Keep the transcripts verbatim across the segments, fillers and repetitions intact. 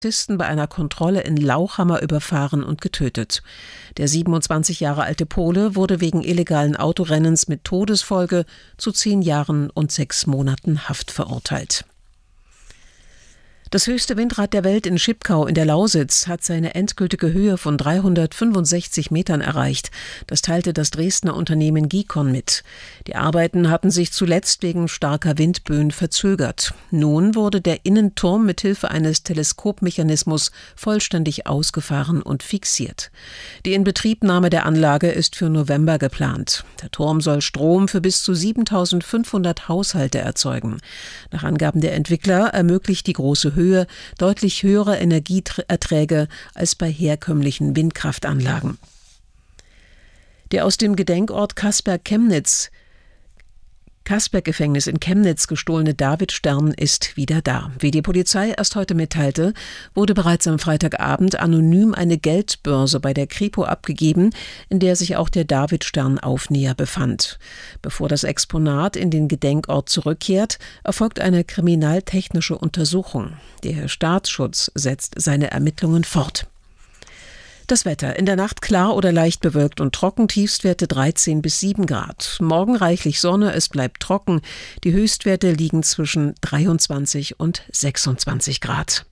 Polizisten bei einer Kontrolle in Lauchhammer überfahren und getötet. Der siebenundzwanzig Jahre alte Pole wurde wegen illegalen Autorennens mit Todesfolge zu zehn Jahren und sechs Monaten Haft verurteilt. Das höchste Windrad der Welt in Schipkau in der Lausitz hat seine endgültige Höhe von dreihundertfünfundsechzig Metern erreicht. Das teilte das Dresdner Unternehmen Gicon mit. Die Arbeiten hatten sich zuletzt wegen starker Windböen verzögert. Nun wurde der Innenturm mithilfe eines Teleskopmechanismus vollständig ausgefahren und fixiert. Die Inbetriebnahme der Anlage ist für November geplant. Der Turm soll Strom für bis zu siebentausendfünfhundert Haushalte erzeugen. Nach Angaben der Entwickler ermöglicht die große Höhe Höhe deutlich höhere Energieerträge als bei herkömmlichen Windkraftanlagen. Der aus dem Gedenkort Kasper-Chemnitz Kasper-Gefängnis in Chemnitz gestohlene Davidstern ist wieder da. Wie die Polizei erst heute mitteilte, wurde bereits am Freitagabend anonym eine Geldbörse bei der Kripo abgegeben, in der sich auch der Davidstern-Aufnäher befand. Bevor das Exponat in den Gedenkort zurückkehrt, erfolgt eine kriminaltechnische Untersuchung. Der Staatsschutz setzt seine Ermittlungen fort. Das Wetter: In der Nacht klar oder leicht bewölkt und trocken, Tiefstwerte dreizehn bis sieben Grad. Morgen reichlich Sonne, es bleibt trocken. Die Höchstwerte liegen zwischen dreiundzwanzig und sechsundzwanzig Grad.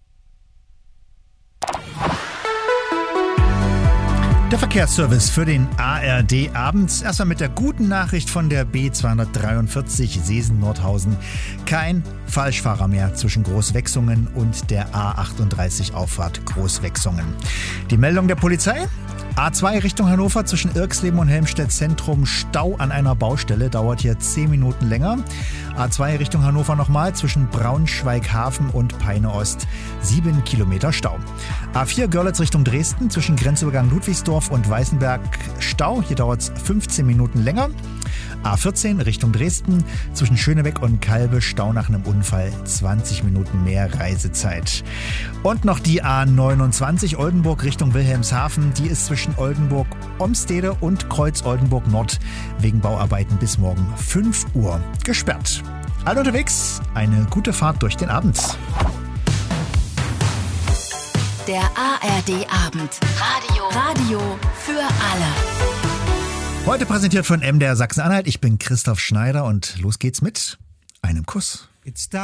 Der Verkehrsservice für den A R D abends. Erstmal mit der guten Nachricht von der B zweihundertdreiundvierzig Seesen-Nordhausen. Kein Falschfahrer mehr zwischen Großwechsungen und der A achtunddreißig Auffahrt Großwechsungen. Die Meldung der Polizei: A zwei Richtung Hannover zwischen Irxleben und Helmstedt Zentrum. Stau an einer Baustelle, dauert hier zehn Minuten länger. A zwei Richtung Hannover nochmal zwischen Braunschweig-Hafen und Peine Ost. sieben Kilometer Stau. A vier Görlitz Richtung Dresden zwischen Grenzübergang Ludwigsdorf und Weißenberg Stau. Hier dauert es fünfzehn Minuten länger. A vierzehn Richtung Dresden zwischen Schönebeck und Kalbe. Stau nach einem Unfall. zwanzig Minuten mehr Reisezeit. Und noch die A neunundzwanzig Oldenburg Richtung Wilhelmshaven. Die ist zwischen Oldenburg-Omstede und Kreuz-Oldenburg Nord wegen Bauarbeiten bis morgen fünf Uhr gesperrt. Alle unterwegs, eine gute Fahrt durch den Abend. Der A R D Abend. Radio. Radio für alle. Heute präsentiert von M D R Sachsen-Anhalt. Ich bin Christoph Schneider und los geht's mit einem Kuss.